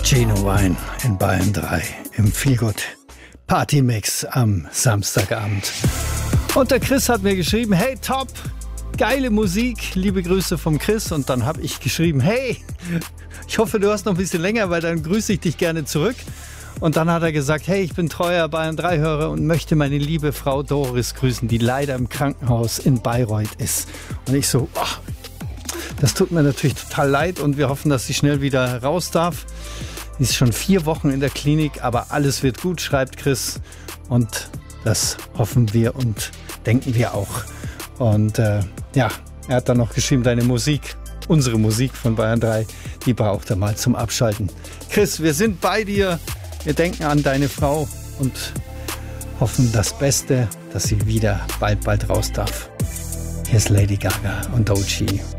Genuine in Bayern 3 im Feelgood Party Mix am Samstagabend. Und der Chris hat mir geschrieben, hey top, geile Musik, liebe Grüße vom Chris. Und dann habe ich geschrieben, hey, ich hoffe du hast noch ein bisschen länger, weil dann grüße ich dich gerne zurück. Und dann hat er gesagt, hey, ich bin treuer Bayern 3-Hörer und möchte meine liebe Frau Doris grüßen, die leider im Krankenhaus in Bayreuth ist. Und ich so, das tut mir natürlich total leid und wir hoffen, dass sie schnell wieder raus darf. Sie ist schon 4 Wochen in der Klinik, aber alles wird gut, schreibt Chris. Und das hoffen wir und denken wir auch. Und er hat dann noch geschrieben, deine Musik, unsere Musik von Bayern 3, die braucht er mal zum Abschalten. Chris, wir sind bei dir. Wir denken an deine Frau und hoffen das Beste, dass sie wieder bald raus darf. Hier ist Lady Gaga und Doechii.